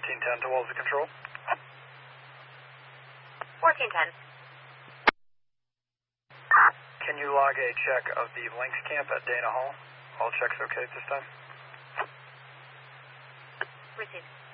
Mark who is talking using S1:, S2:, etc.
S1: 1410 to Walls of Control.
S2: 1410.
S1: Can you log a check of the Lynx camp at Dana Hall? All checks okay at this time?
S2: Received.